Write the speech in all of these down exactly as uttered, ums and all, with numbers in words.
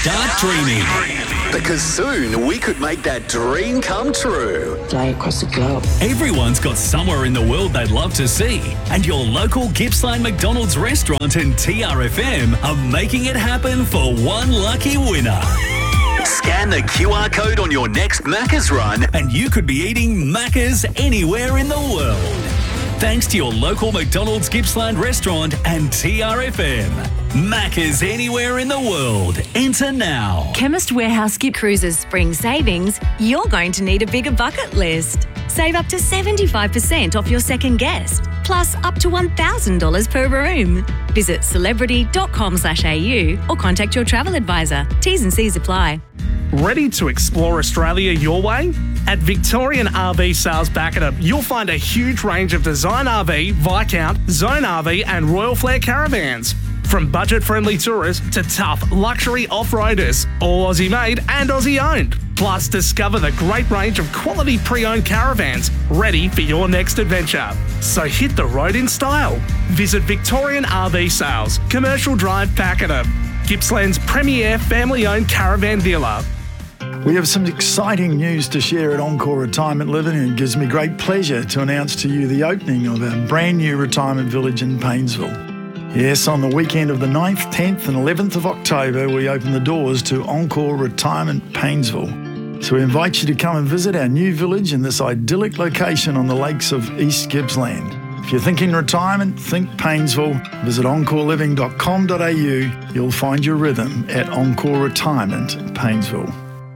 Start dreaming. Because soon we could make that dream come true. Fly across the globe. Everyone's got somewhere in the world they'd love to see, and your local Gippsland McDonald's restaurant and T R F M are making it happen for one lucky winner. Scan the Q R code on your next Macca's run and you could be eating Macca's anywhere in the world. Thanks to your local McDonald's Gippsland restaurant and T R F M. Macca's anywhere in the world. Enter now. Chemist Warehouse Skip Cruises Spring Savings. You're going to need a bigger bucket list. Save up to seventy-five percent off your second guest, plus up to one thousand dollars per room. Visit celebrity.com slash AU or contact your travel advisor. T's and C's apply. Ready to explore Australia your way? At Victorian R V Sales Bacadam, you'll find a huge range of Design R V, Viscount, Zone R V and Royal Flair caravans. From budget-friendly tourists to tough luxury off-roaders, all Aussie-made and Aussie-owned. Plus, discover the great range of quality pre-owned caravans ready for your next adventure. So hit the road in style. Visit Victorian R V Sales, Commercial Drive, Pakenham, Gippsland's premier family-owned caravan dealer. We have some exciting news to share at Encore Retirement Living, and it gives me great pleasure to announce to you the opening of a brand new retirement village in Paynesville. Yes, on the weekend of the ninth, tenth and eleventh of October, we open the doors to Encore Retirement Paynesville. So we invite you to come and visit our new village in this idyllic location on the lakes of East Gippsland. If you're thinking retirement, think Paynesville. Visit encore living dot com dot a u. You'll find your rhythm at Encore Retirement Paynesville.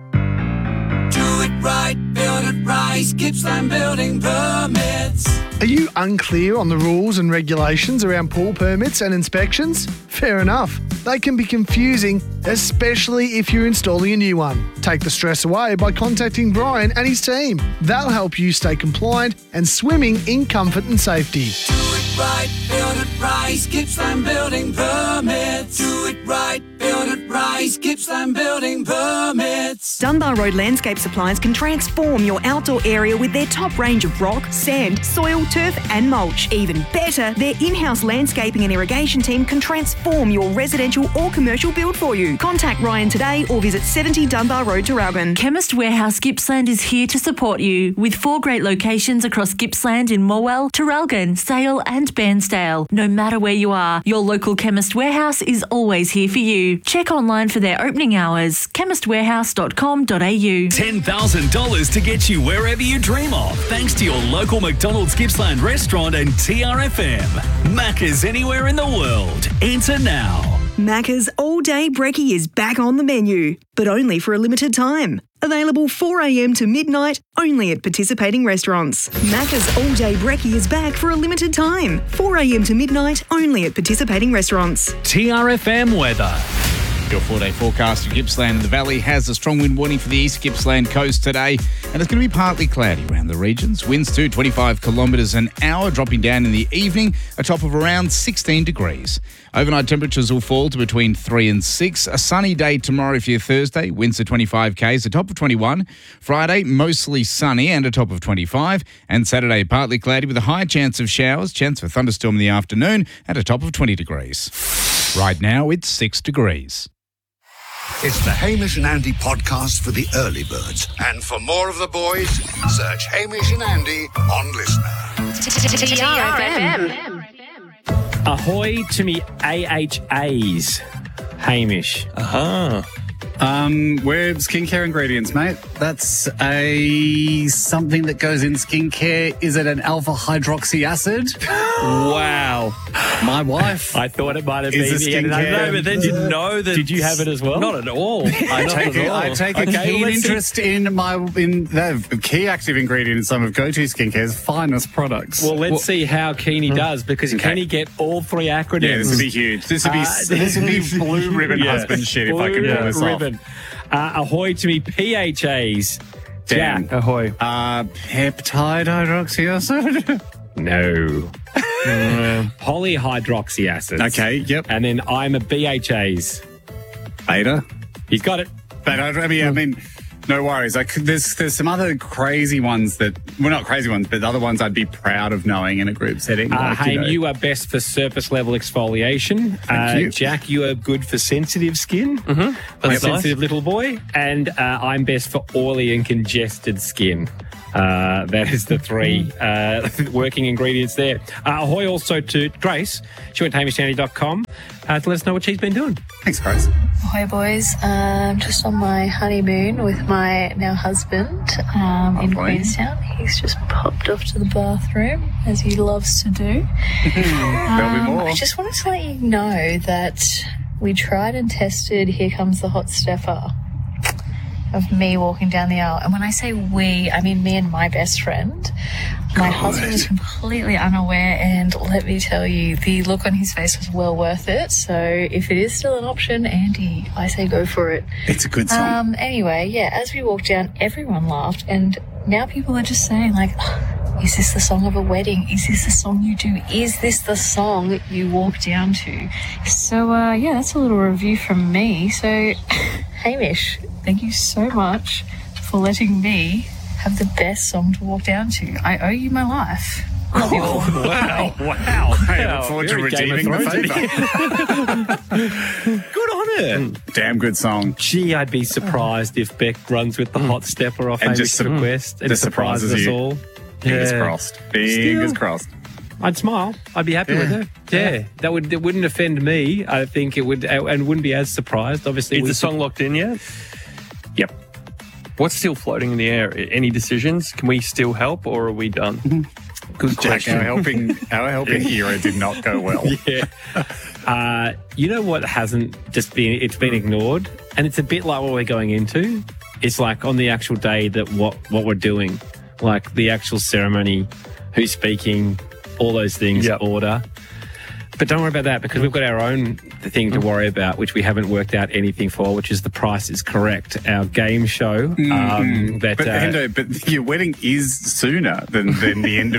Do it right, build it right, Gippsland Building Permits. Are you unclear on the rules and regulations around pool permits and inspections? Fair enough. They can be confusing, especially if you're installing a new one. Take the stress away by contacting Brian and his team. They'll help you stay compliant and swimming in comfort and safety. Do it right, build it right, Gippsland Building Permits. Do it right, build it right, Gippsland Building Permits. Dunbar Road Landscape Supplies can transform your outdoor area with their top range of rock, sand, soil, turf and mulch. Even better, their in-house landscaping and irrigation team can transform your residential or commercial build for you. Contact Ryan today or visit seventy Dunbar Road, Traralgon. Chemist Warehouse Gippsland is here to support you with four great locations across Gippsland in Morwell, Traralgon, Sale and Bairnsdale. No matter where you are, your local Chemist Warehouse is always here for you. Check online for their opening hours, chemist warehouse dot com dot a u. ten thousand dollars to get you wherever you dream of, thanks to your local McDonald's Gippsland restaurant and T R F M. Macca's anywhere in the world. Enter now. Macca's All Day Brekkie is back on the menu, but only for a limited time. Available four a m to midnight, only at participating restaurants. Macca's All Day Brekkie is back for a limited time. four a m to midnight, only at participating restaurants. T R F M weather. Your four-day forecast for Gippsland and the Valley has a strong wind warning for the East Gippsland coast today, and it's going to be partly cloudy around the regions. Winds to twenty-five kilometres an hour, dropping down in the evening, a top of around sixteen degrees. Overnight temperatures will fall to between three and six. A sunny day tomorrow for your Thursday, winds to twenty-five k's, a top of twenty-one. Friday, mostly sunny and a top of twenty-five. And Saturday, partly cloudy with a high chance of showers, chance for thunderstorm in the afternoon, and a top of twenty degrees. Right now, it's six degrees. It's the Hamish and Andy podcast for the early birds. And for more of the boys, search Hamish and Andy on Listener. T R F M. Ahoy to me A H As, Hamish. Uh-huh. Um, we're skincare ingredients, mate. That's a something that goes in skincare. Is it an alpha hydroxy acid? Wow. My wife. I thought it might have is been a skincare. No, but then you know that. Did you have it as well? Not at all. I Not take at a, all. I take a okay, keen well, interest see. in my in the key active ingredient in some of Go To Skincare's finest products. Well, let's well, see how keen he does, because okay. can he get all three acronyms? Yeah, this would be huge. This would be uh, this would be blue ribbon yeah. husband shit if I could pull this ribbon. off. Uh, ahoy to me P H As. Dan. Jack, ahoy. Uh, peptide hydroxy acid? No. uh, polyhydroxy acid. Okay, yep. And then I'm a B H As. Beta? He's got it. But I mean, I mean No worries. I could, there's there's some other crazy ones that, well, not crazy ones, but other ones I'd be proud of knowing in a group setting. Uh, like, Haim, you, know. you are best for surface level exfoliation. Thank uh, you. Jack, you are good for sensitive skin. Mm-hmm. For That's sensitive nice. little boy. And uh, I'm best for oily and congested skin. Uh, that is the three uh, working ingredients there. Uh, ahoy also to Grace. She went to hamish andy dot com uh, to let us know what she's been doing. Thanks, Grace. Ahoy, boys. I'm just on my honeymoon with my now husband um, in Queenstown. He's just popped off to the bathroom, as he loves to do. There'll be more. I just wanted to let you know that we tried and tested Here Comes the Hot Stepper of me walking down the aisle. And when I say we, I mean me and my best friend. My husband was completely unaware, and let me tell you, the look on his face was well worth it. So if it is still an option, Andy, I say go for it. It's a good song. Um, anyway, yeah, as we walked down, everyone laughed, and now people are just saying, like, oh, is this the song of a wedding? Is this the song you do? Is this the song you walk down to? So, uh, yeah, that's a little review from me. So, Hamish, thank you so much for letting me have the best song to walk down to. I owe you my life. Love you all. Wow, wow. I look forward to Very Game of redeeming the Thrones. favour. Good on her. Damn good song. Gee, I'd be surprised if Beck runs with the hot stepper off And Hamish just to sur- request. It just surprises us surprises you. all. Fingers Yeah. crossed. Fingers Still. crossed. I'd smile. I'd be happy with Yeah. her. Yeah, that would it wouldn't offend me. I think it would, and wouldn't be as surprised. Obviously, Is we the song locked in yet? Yep. What's still floating in the air? Any decisions? Can we still help, or are we done? Good Jack, question. our helping, our helping era did not go well. Yeah. Uh, you know what hasn't just been, it's been ignored. And it's a bit like what we're going into. It's like on the actual day that what, what we're doing, like the actual ceremony, who's speaking, all those things, Yep. order. But don't worry about that, because we've got our own thing to worry about, which we haven't worked out anything for, which is The Price is Correct, our game show. Um, that, But, uh, Hendo, but your wedding is sooner than, than the end of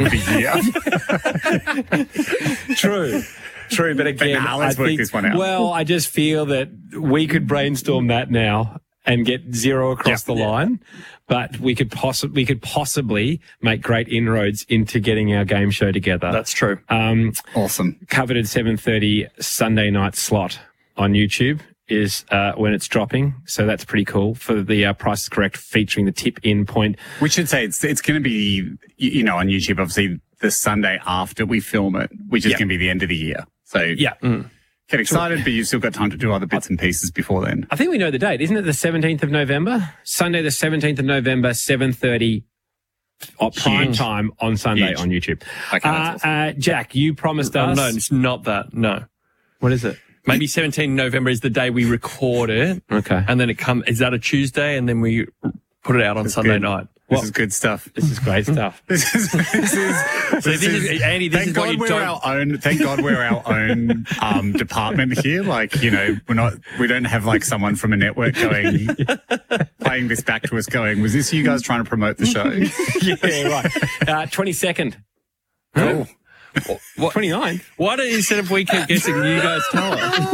the year. True. True, but again, nah, let's I work think, this one out. Well, I just feel that we could brainstorm that now and get zero across Yep. the line, but we could possibly we could possibly make great inroads into getting our game show together. That's true. Um, awesome. Covered at seven thirty Sunday night slot on YouTube is uh, when it's dropping, so that's pretty cool for the uh, Price is Correct featuring the tip in point. We should say it's it's going to be, you you know, on YouTube, obviously, the Sunday after we film it, which is Yeah. going to be the end of the year. So Yeah. get excited, but you've still got time to do other bits and pieces before then. I think we know the date. Isn't it the seventeenth of November? Sunday the seventeenth of November, seven thirty uh, prime Huge. time on Sunday Huge. on YouTube. Okay, that's uh, awesome. uh, Jack, you promised Oh, us... no, it's not that. No. What is it? Maybe seventeenth November is the day we record it. Okay. And then it come. Is that a Tuesday? And then we put it out on That's Sunday good. night. This is good stuff. This is great stuff. This is this is So this is- Andy, this thank is what God you we're don't- our own. Thank God we're our own um, department here. Like, you know, we're not. We don't have like someone from a network going playing this back to us. Going, was this you guys trying to promote the show? Yeah, right. Uh, twenty-second. Oh, What? twenty-ninth. Why don't instead of we keep guessing, you guys tell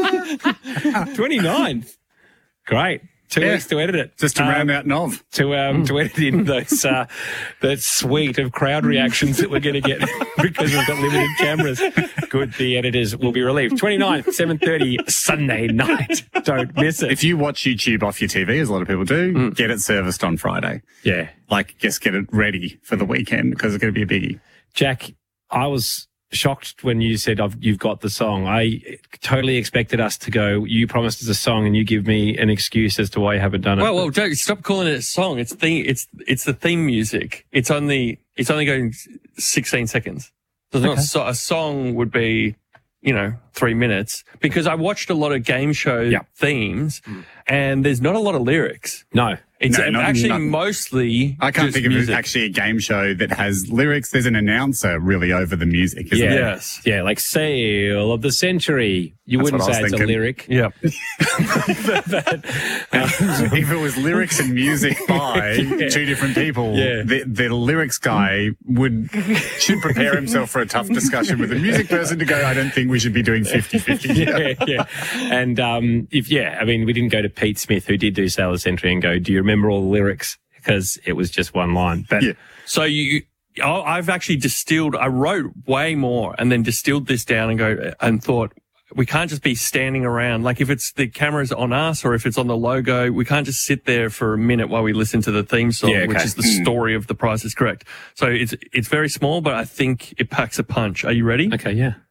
us? twenty-ninth. Great. Two Yeah. weeks to edit it. just to Um, round out Nov. to um, to edit in those uh, that suite of crowd reactions that we're going to get because we've got limited cameras. Good, the editors will be relieved. twenty-ninth, seven thirty Sunday night. Don't miss it. If you watch YouTube off your T V, as a lot of people do, get it serviced on Friday. Yeah, Like, just get it ready for the weekend because it's going to be a biggie. Jack, I was shocked when you said I've, you've got the song. I totally expected us to go, you promised us a song and you give me an excuse as to why you haven't done it. Well, well, don't stop calling it a song. It's theme. It's it's the theme music. It's only it's only going sixteen seconds. So it's not so, a song would be, you know, three minutes. Because I watched a lot of game show Yeah. themes, and there's not a lot of lyrics. No. It's No, not- actually not- mostly. I can't just think of music. it actually a game show that has lyrics. There's an announcer really over the music, isn't Yeah. there? Yes. Yeah, like Sale of the Century. You That's wouldn't what I say was it's a thinking. lyric. Yeah. If it was lyrics and music by Yeah. two different people, Yeah. the, the lyrics guy would should prepare himself for a tough discussion with the music person to go, I don't think we should be doing fifty-fifty. Yeah, yeah. And um, if, yeah, I mean, we didn't go to Pete Smith, who did do Sale of the Century, and go, do you remember remember all the lyrics because it was just one line. But yeah. So you, I- I've actually distilled, I wrote way more and then distilled this down and go and thought, we can't just be standing around. Like if it's the camera's on us or if it's on the logo, we can't just sit there for a minute while we listen to the theme song, Yeah, okay. which is the Mm. story of The Price is Correct. So it's, it's very small, but I think it packs a punch. Are you ready? Okay, yeah.